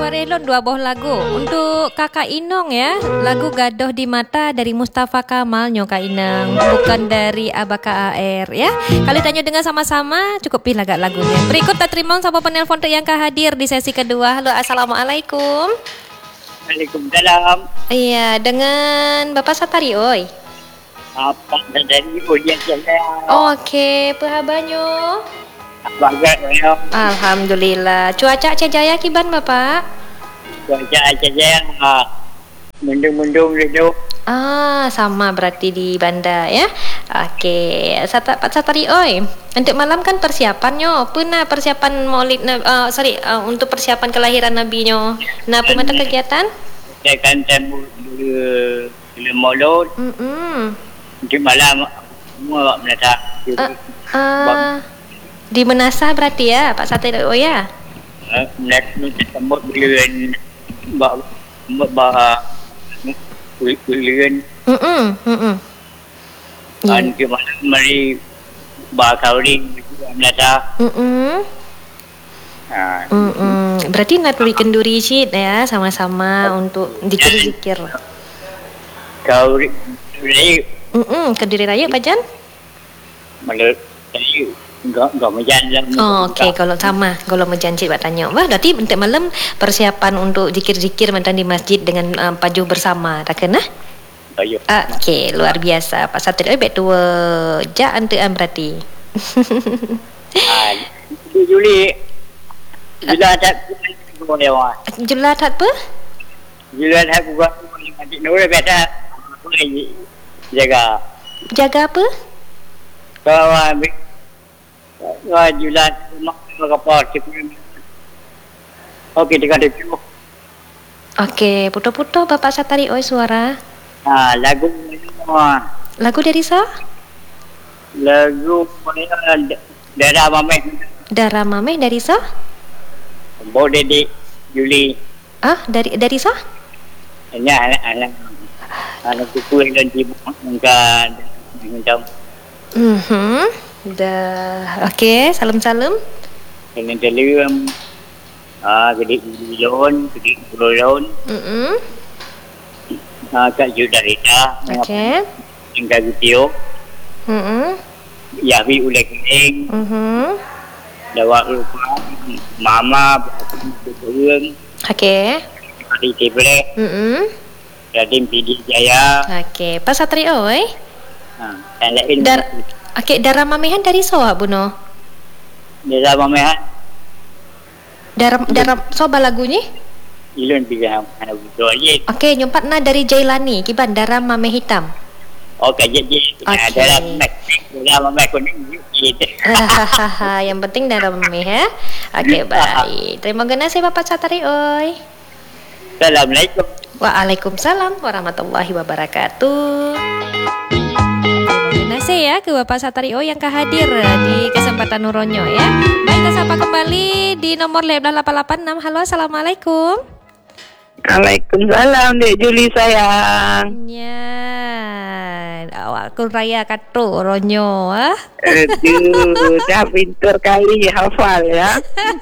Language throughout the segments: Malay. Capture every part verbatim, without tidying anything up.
Warelon dua buah lagu untuk Kakak Inong ya. Lagu Gadoh di Mata dari Mustafa Kamal nyo Kak Inong, bukan dari Abaka A R ya. Kali tanya dengan sama-sama, cukup pilih agak lagunya. Berikut tak terima sama penelpon yang kah hadir di sesi kedua. Halo, assalamualaikum. Waalaikumsalam. Iya, dengan Bapak Satari oi. Apa dari ujian saya? Okey, apa khabarnya? Bagus ya. Alhamdulillah. Cuaca Aceh Jaya kiban Bapak? Cuaca Aceh Jaya mendung-mendung dulu. Ah, sama berarti di Banda ya. Okey, Sat Pak Satari oi. Untuk malam kan persiapannya, pernah persiapan Maulid uh, sorry uh, untuk persiapan kelahiran Nabi-nyo. Nah, apa mata kegiatan? Saya kan tamu dulu dulu Maulud. Hmm. Di malam semua menata. Uh, uh, di Menasah berarti ya, Pak Satari oi ya. Menata sambut bulan ba ba bulan. Hmm, hmm. Kan ke malam mari ba kauri menata. Hmm. Ha. Hmm. Berarti nak beri kenduri cit ya, sama-sama untuk zikir-zikir. Kauri ni Hmm, kenduri raya Pak Jan? Malah tadi enggak enggak menjan lah. Oh, okey, kalau sama, kalau menjanji buat tanya. Wah, berarti untuk malam persiapan untuk zikir-zikir mantan di masjid dengan um, pajuh bersama. Tak kena? Ayo. Okey, luar biasa. Pak Satri baik tua ja antean berarti. Ah, Juli. Bila tak gua lewat. Julat apa? Bila tak gua mati nur beta. Jaga. Jaga apa? Kalau ambil Wah, julat mak kapal kita. Okey, dekat itu. Okey, putus-putus Bapak Satari oi suara. Ah, lagu semua. Lagu dari sa? Lagu mana daerah Mameh. Darah Mameh dari sa? Boleh di Juli. Ah, dari dari sa? Ini anak anak anak kuku dan ibu enggak macam. Mhm. Dah. Okey, salam-salam. Dengan dalam ah gede bilon, gede bilon. Mhm. Ah kat Judarita. Okey. Tinggal video. Mhm. Yahi ulek ing. Mhm. Dawa lupa mama betul. Okey. Di table. Mhm. Radim P D Jaya. Okey, Pak Satri oi. Ha, dan lain. Dar Okey, darah mamehan dari soa buno. Daerah Mameh. Darah darah soba lagunya? Ilun bilang anak betul je. Okey, nyumpat na dari Jailani, kiban darah mameh hitam. Okey, jadi Okey. dalam dalam Mameh kuning gitu. Hahaha, yang penting darah mameh ya. Okey, baik. Terima kasih Bapak Satari oi. Assalamualaikum. Waalaikumsalam warahmatullahi wabarakatuh. Terima kasih ya ke Bapak Satari oi yang hadir di kesempatan Nuronyo ya. Baik, kita sapa kembali di nomor delapan delapan enam. Halo, assalamualaikum. Waalaikumsalam Dek Juli sayang. Ya, awak kun raya kato ronyo ah. Aduh, dah pintar kali hafal ya.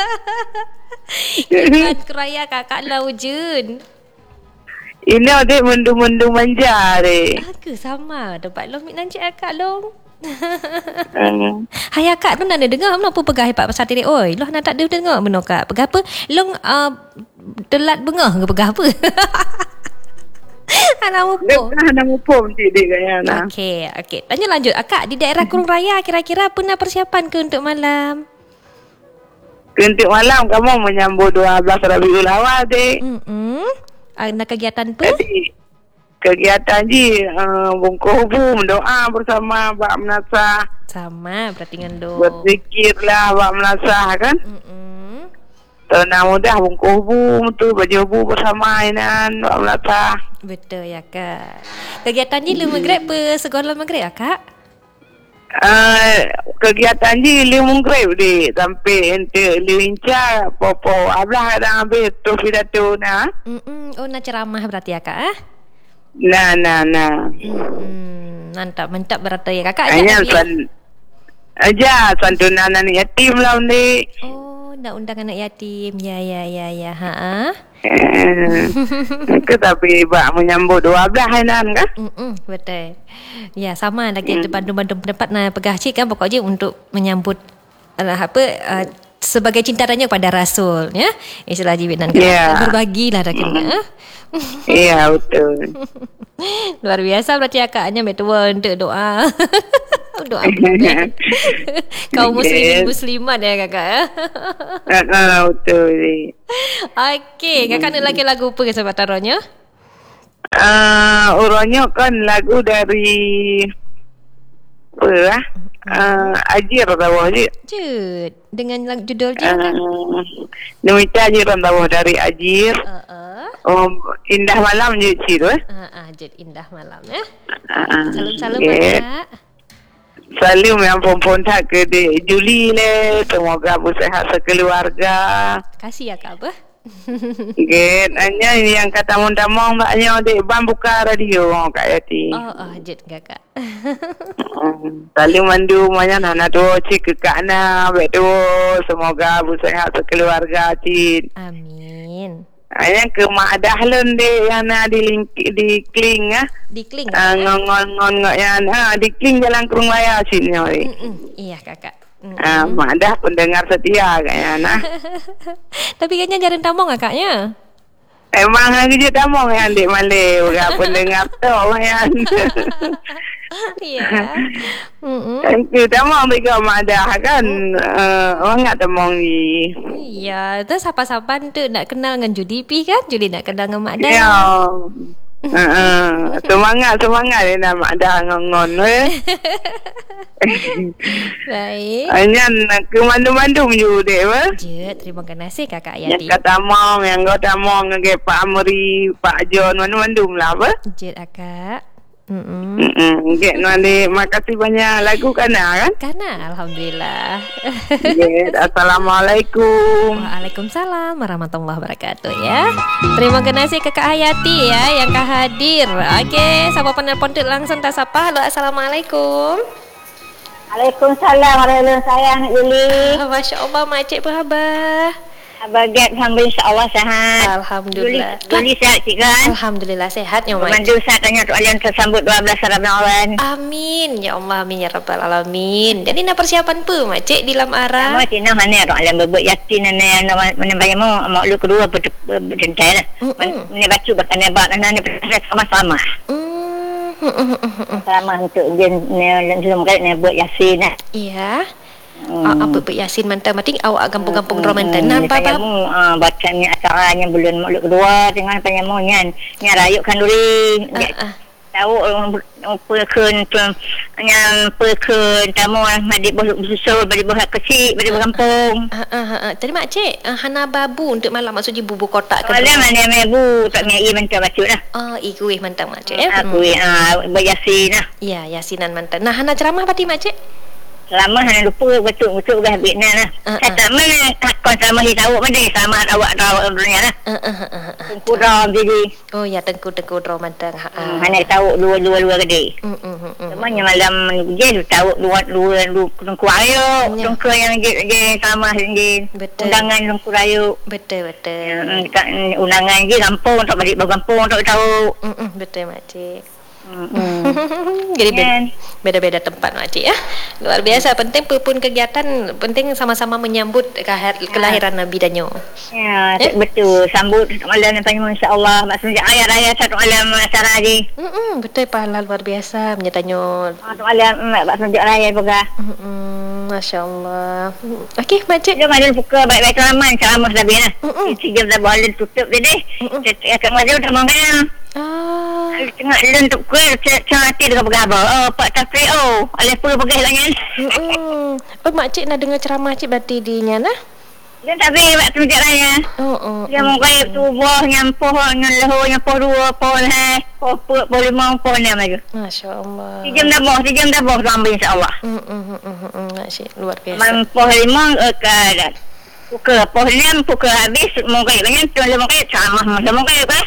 Ikan keraya kakak laujun. Ini adik mendung-mendung manja dek. Aku sama, dapat long mik nanti akak long. Hmm. Hai akak tu nak dengar apa pegah Pak Pasar Tirik oi. Loh nak tak ada dengar beno kak. Pegah apa? Long uh, telat bengah ke pegah apa? Anak mupo. Dah dah mupo nanti dek kayaknya. Okey, okey. Tanya lanjut akak di daerah Kurung Raya kira-kira apa nak persiapan ke untuk malam? Untuk malam kamu menyambut dua belas Rabiul Awal dek. Hmm. Ada kegiatan apa? Jadi kegiatan ji uh, bungkus hubu mendoa bersama Bak Menasah. Sama berarti ngendo. Berzikirlah Bak Menasah kan? Hmm. Tenang mudah bungkus hubu tu baju hubu bersama inan Bak Menasah. Betul ya kak. Kegiatan ni lu maghrib pe sekolah maghrib ya kak? Uh, kegiatan ji limung grab di sampai ente liwinca popo ablah ada ambil tu pidato na. Hmm. Oh nak ceramah berarti ya kak? Ah? Nah nah nah. Hmm. Mantap mantap berarti ya kakak. Hanya san aja santunan anak yatim lah ni. Oh nak undang anak yatim. Ya ya ya ya. Ha. Eh, ke tapi bak menyambut dua belas Hainan kan? Mm-mm, betul. Ya, sama lagi mm. bandung-bandung pendapat nak pegah cik kan pokoknya untuk menyambut uh, apa uh, sebagai cinta raya kepada Rasul ya. Istilah jibinan kan. Yeah. Berbagilah dah kena. Iya, yeah, betul. Luar biasa berarti akaknya betul untuk doa. Doa kaum muslimin muslimat ya kakak ya. uh, betul ni. Okey, kakak nak lagi lagu apa kesempatan taruhnya? Uh, urangnya kan lagu dari apa lah? Uh, Ajir tahu je. Jut. Dengan lagu judul je kan? Uh, Numita Ajir tahu dari Ajir. Uh-uh. Oh, Indah Malam je cik tu eh. Uh, uh, Jut Indah Malam ya. Uh, Salam-salam yeah. kakak. Salam yang perempuan tak ke dek Juli le. Semoga bersihat sekeluarga. Kasih ya kak apa? Get, hanya yang kata mundamong maknya dek bang buka radio Kak Yati. Oh, oh, Jut kakak. Saling mandu manya nana tu cik ke kana betu semoga bersihat sekeluarga cik. Amin. Hanya ke mak dahlen dek yang na di link, di kling ah. Di kling. Uh, ngon ngon ngon yang ha di kling jalan Kerung Raya cik ni. Iya kakak. Ah, uh, mak dah pendengar setia kayaknya nah. Tapi kayaknya jarang tamong kakaknya. Emang lagi je tamong yang dek Malay orang pendengar tu yang. Iya. Mm-mm. Thank you tamong bagi mak dah kan. Uh, orang nak tamong ni. Iya, tu siapa-siapa tu nak kenal dengan Judi P kan? Judi nak kenal dengan Mak Dah. Ya. Uh, semangat semangat dia nak mak dah ngon eh. Baik. Hanya ke mandum-mandum je dek apa? Jut, terima kasih kakak Yang Yati. kata mong, yang kau tamong dengan Pak Amri, Pak John, mandum-mandum lah apa? Jut akak. Mm-mm. Mm-mm. Okay, Nuandi, makasih banyak lagu kana kan? Kana, alhamdulillah. Okay, Assalamualaikum. Waalaikumsalam warahmatullahi wabarakatuh ya. Terima kasih kakak Hayati ya yang kah hadir. Okey, siapa penelpon tu langsung tak sapa. Halo, assalamualaikum. Waalaikumsalam warahmatullahi sayang Yuli. Masya Allah, makcik apa khabar? Bagat alhamdulillah insya-Allah sihat. Alhamdulillah. Yuli sehat sih kan? Alhamdulillah sehat ya mak. Mandu saat tanya tu alian tersambut dua belas Ramadan. Amin ya Allah, amin ya rabbal alamin. Jadi nak persiapan apa makcik di dalam arah? Sama tina mana tu alian berbuat yakin nana mana banyak mau mak lu kedua berdentai lah. Mana baca bahkan nebak nana sama-sama. Sama untuk dia sebelum kali ni buat yasin lah. Iya. Hmm. Uh, apa buat yasin mantap mating awak kampung-kampung romantan hmm, nampak apa? Ah bacanya acaranya bulan makluk kedua dengan panyamu nyan. Nya rayukan duri. Uh, uh. Tahu perken tu yang perken tamu madik boleh susul bagi boleh kecil bagi kampung. Ha ha ha. Tadi makcik uh, hana babu untuk malam maksudnya bubu kotak ke. Malam mana mebu tak mai mantap baca dah. Oh, ikuih mantap makcik ya. Aku ah beryasin lah. Ya, yasinan mantap. Nah, hana ceramah pati makcik? Lama hanya lupa betul-betul dah habis nah lah. Uh, uh. Saya tak mana kau sama hi tahu mana sama awak tahu dunia lah. Uh, uh, uh, uh, uh. Tengku ram jadi. Oh ya tengku tengku ram mantang. Ha. Uh. Hmm, hanya tahu dua-dua dua gede. Hmm hmm hmm. Semuanya malam je tahu dua dua tengku ayo, tengku yang je je sama je. Undangan tengku ayo. Betul betul. Hmm, undangan je kampung tak balik kampung tak tahu. Hmm betul makcik. Hmm. Jadi be- beda-beda tempat makcik ya. Luar biasa penting pun kegiatan penting sama-sama menyambut kelahiran ya. Nabi danyo. Ya, eh? Betul. Sambut malam panjang insya-Allah. Maksudnya ayat-ayat satu malam acara lagi. Hmm betul pahala luar biasa menyetanyo. Satu malam maksudnya ayat boga. Hmm masya-Allah. Okey makcik dia malam buka baik-baik ramai ceramah dah biar. Tiga dah boleh tutup dia deh. Akan malam dah mana? Ah. Tengah lun tu kuih cantik dengan bergabar. Oh, Pak Taufik. Oh, oleh pun pergi lah kan. Hmm. Oh, makcik nak dengar ceramah cik berarti di nya nah. Dia tak pergi waktu sejak raya. Oh, oh. Dia mau kaya tubuh nyampuh dengan leho nyampuh dua pol hai. Pol pol lima pol enam lagi. Masya-Allah. Tiga jam dah boh, tiga jam dah boh sampai insya-Allah. Hmm hmm hmm hmm makcik luar biasa. Mampuh lima ke pukul pol enam pukul habis mau kaya banyak tu mau kaya ceramah mau kaya apa? Hmm.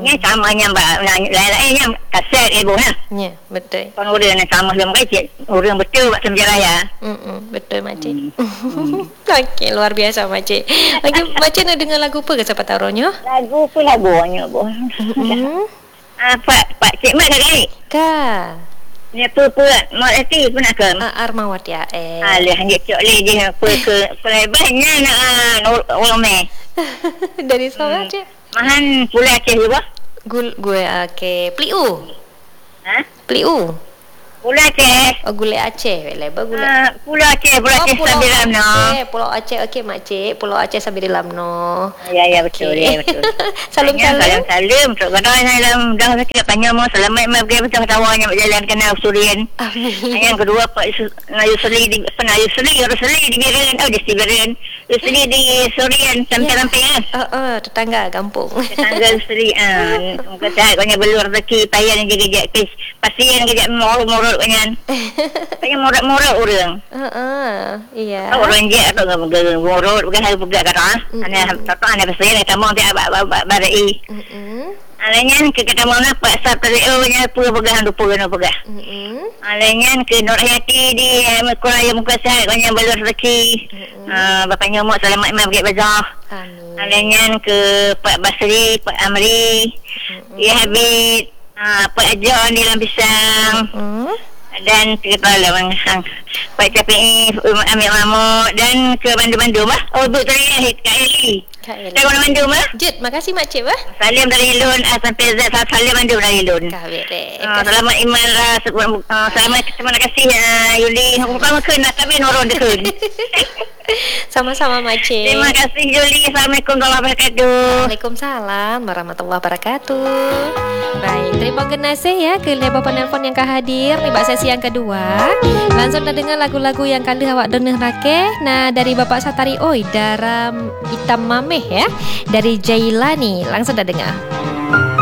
Ni samanya lain-lainnya kaset ibu ha. Ya, betul. Kon urang yang sama dengan baik urang betul buat Sembilan Raya. Mm-mm, betul makcik. Hmm. Okey, luar biasa makcik. Okey, makcik nak dengar lagu apa ke siapa taruhnya? Lagu apa lagunya bu? Hmm. Ah, Pak Pak Cik Mat kali. Ka. Ni apa apa mak hati pun nak ke? Uh, Armawati A R. Alah hang cok le je apa ke pelebahnya nak orang meh. Dari sana je. Mahan pula Aceh juga. Gul gue okey. Pliu. Ha? Pliu. Pula Aceh. Oh, gulai Aceh. Lebar gulai. Ah, Pulau Aceh, Pulau Aceh Pulau sambil ramno. Aceh, Pulau Aceh. Okey makcik, Pulau Aceh sambil lamno. Ya ya betul ya betul. Salam Tanya, salam. Salam salam. Tok kata dalam dah sakit tanya mau selamat mai pergi betul tawanya berjalan kena Surian. Amin. Yang kedua Pak Nayu Seli di pernah Nayu Seli Nayu Seli di Biren oh di Biren. Nayu Seli di Surian sampai-sampai kan. Oh, oh, tetangga kampung. Tetangga Seli ah muka saya kau belur rezeki payah yang jaga kes pasien kerja morot-morot kan. Payah morot-morot orang. Heeh. Iya. Orang je atau morot bukan hari pegang kata. Ana tak ana pasien kamu tak barai. Mm. Alanya ke kata mana Pak Satrio nya pura pegang dupa kena pegang. Mm. Alanya ke Nur Hayati di Mekuraya muka saya kau yang belur rezeki. Ah bapaknya mak selamat mai pergi bazar. Amin. Alanya ke Pak Basri, Pak Amri, Ya Habib, ah Pak Ajon di Lampisang. Mm. Dan kita lawan hang Pak Capi Amir Mahmud dan ke Bandung-Bandung bah. Oh bu tadi Kak Eli. Kak Eli. Kak Bandung bah. Jut, makasih makcik bah. Salam dari Ilun ah, sampai Z salam Bandung dari Ilun. Kawet deh. Ah, selamat Iman uh, uh, selamat terima kasih uh, Yuli. Aku pertama kena kami norong dekun. Sama-sama makcik. Terima kasih Yuli. Assalamualaikum warahmatullahi wabarakatuh. Waalaikumsalam warahmatullahi wabarakatuh. Baik, terima kasih ya ke lebar penelpon yang kah hadir di bak sesi yang kedua. Langsung dah dengar lagu-lagu yang kali awak dengar rakeh. Nah, dari Bapak Satari Oi, Daram Hitam Mameh ya. Dari Jailani. Langsung dah dengar.